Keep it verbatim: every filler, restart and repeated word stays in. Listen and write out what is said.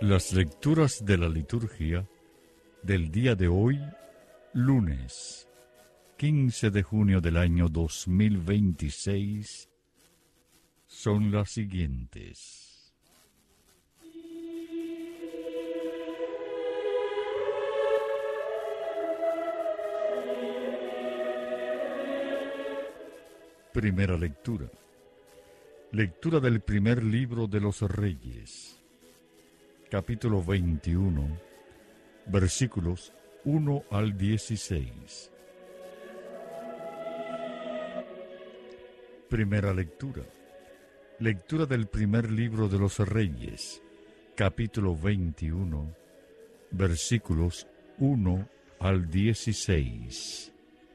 Las lecturas de la liturgia del día de hoy, lunes, quince de junio del año dos mil veintiséis, son las siguientes. Primera lectura. Lectura del primer libro de los Reyes, capítulo veintiuno, versículos uno al dieciséis. Primera lectura. Lectura del primer libro de los Reyes, capítulo veintiuno, versículos uno al dieciséis.